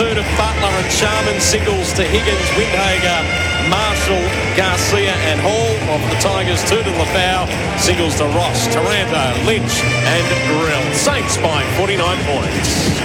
two to Butler and Sharman. Singles to Higgins, Windhager, Marshall, Garcia and Hall. Off the Tigers, two to Lafau. Singles to Ross, Taranto, Lynch and Grill. Saints by 49 points.